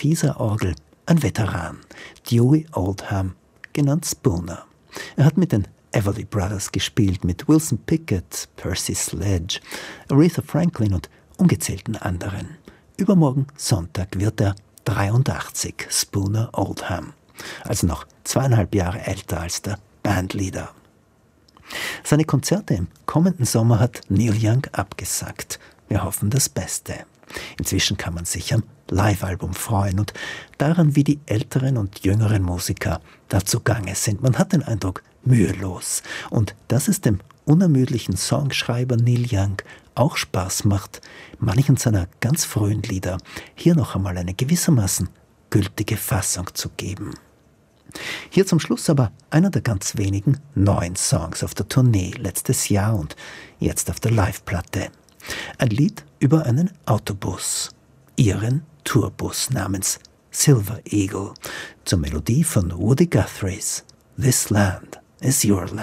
Fieser-Orgel ein Veteran, Dewey Oldham, genannt Spooner. Er hat mit den Everly Brothers gespielt, mit Wilson Pickett, Percy Sledge, Aretha Franklin und ungezählten anderen. Übermorgen Sonntag wird er 83, Spooner Oldham, also noch 2,5 Jahre älter als der Bandleader. Seine Konzerte im kommenden Sommer hat Neil Young abgesagt. Wir hoffen das Beste. Inzwischen kann man sich am Live-Album freuen und daran, wie die älteren und jüngeren Musiker dazu gange sind. Man hat den Eindruck, mühelos. Und dass es dem unermüdlichen Songschreiber Neil Young auch Spaß macht, manchen seiner ganz frühen Lieder hier noch einmal eine gewissermaßen gültige Fassung zu geben. Hier zum Schluss aber einer der ganz wenigen neuen Songs auf der Tournee letztes Jahr und jetzt auf der Live-Platte. Ein Lied über einen Autobus, ihren Tourbus namens Silver Eagle, zur Melodie von Woody Guthrie's This Land is Your Land.